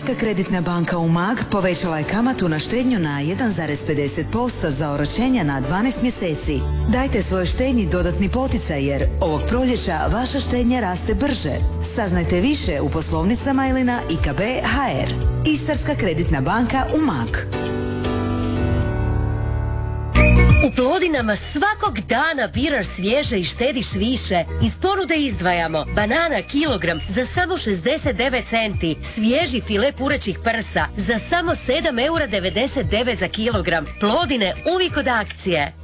Istarska kreditna banka Umag povećala je kamatu na štednju na 1,50% za oročenja na 12 mjeseci. Dajte svojoj štednji dodatni poticaj jer ovog proljeća vaša štednja raste brže. Saznajte više u poslovnicama ili na IKB.hr. Istarska kreditna banka Umag. U Plodinama svakog dana biraš svježe i štediš više. Iz ponude izdvajamo banana kilogram za samo 69 centi, svježi file purećih prsa za samo 7,99 € za kilogram. Plodine uvijek od akcije.